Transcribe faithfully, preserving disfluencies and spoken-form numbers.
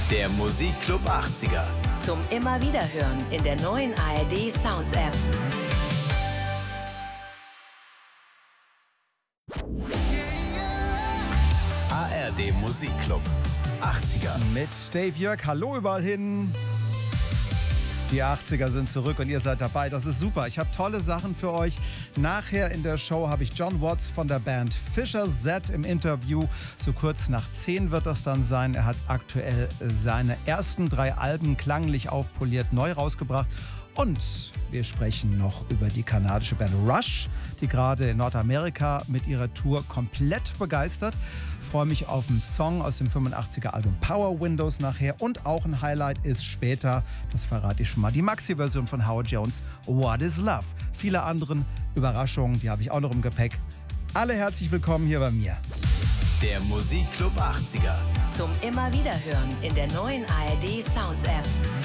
Der Musikclub achtziger. Zum immer wieder hören in der neuen A R D Sounds App. A R D Musikclub achtziger. Mit Dave Jörg, hallo überall hin. Die achtziger sind zurück und ihr seid dabei. Das ist super. Ich habe tolle Sachen für euch. Nachher in der Show habe ich John Watts von der Band Fischer Z im Interview. So kurz nach zehn wird das dann sein. Er hat aktuell seine ersten drei Alben klanglich aufpoliert neu rausgebracht. Und wir sprechen noch über die kanadische Band Rush, die gerade in Nordamerika mit ihrer Tour komplett begeistert. Ich freue mich auf einen Song aus dem fünfundachtziger Album Power Windows nachher. Und auch ein Highlight ist später, das verrate ich schon mal, die Maxi-Version von Howard Jones, What is Love. Viele andere Überraschungen, die habe ich auch noch im Gepäck. Alle herzlich willkommen hier bei mir. Der Musikclub achtziger. Zum immer wieder hören in der neuen A R D Sounds App.